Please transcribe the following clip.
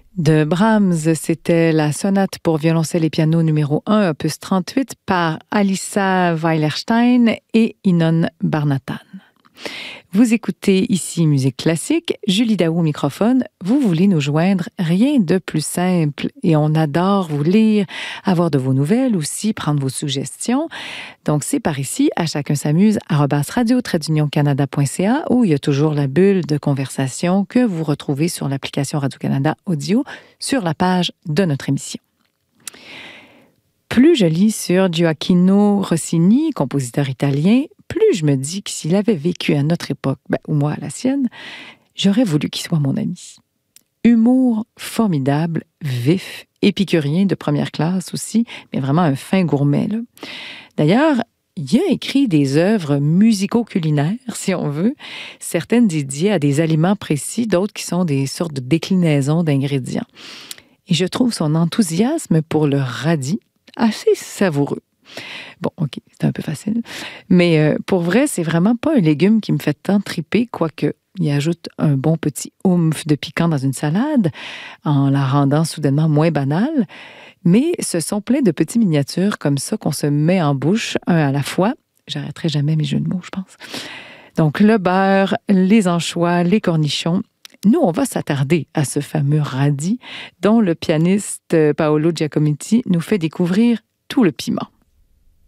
De Brahms, c'était la sonate pour violoncelle et piano numéro 1, opus 38, par Alissa Weilerstein et Inon Barnatan. Vous écoutez ici Musique classique, Julie Daou au microphone. Vous voulez nous joindre, rien de plus simple. Et on adore vous lire, avoir de vos nouvelles aussi, prendre vos suggestions. Donc, c'est par ici, à chacun s'amuse, @radio-canada.ca, où il y a toujours la bulle de conversation que vous retrouvez sur l'application Radio-Canada Audio, sur la page de notre émission. Plus je lis sur Gioacchino Rossini, compositeur italien, plus je me dis que s'il avait vécu à notre époque, ou moi à la sienne, j'aurais voulu qu'il soit mon ami. Humour formidable, vif, épicurien de première classe aussi, mais vraiment un fin gourmet, là. D'ailleurs, il a écrit des œuvres musico-culinaires, si on veut, certaines dédiées à des aliments précis, d'autres qui sont des sortes de déclinaisons d'ingrédients. Et je trouve son enthousiasme pour le radis assez savoureux. Bon, OK, c'est un peu facile. Mais pour vrai, c'est vraiment pas un légume qui me fait tant triper, quoique il ajoute un bon petit oomph de piquant dans une salade, en la rendant soudainement moins banale. Mais ce sont plein de petits miniatures comme ça qu'on se met en bouche, un à la fois. J'arrêterai jamais mes jeux de mots, je pense. Donc, le beurre, les anchois, les cornichons. Nous, on va s'attarder à ce fameux radis dont le pianiste Paolo Giacometti nous fait découvrir tout le piment.